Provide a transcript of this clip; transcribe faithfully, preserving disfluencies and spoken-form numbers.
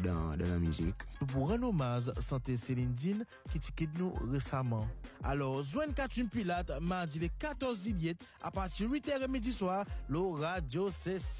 dans, dans la musique. Pour rendre hommage, santé Céline Dion qui quitte nous récemment. Alors, joignez Catherine Pilate, mardi le quatorze juillet, à partir de huit heures midi soir, le radio C C.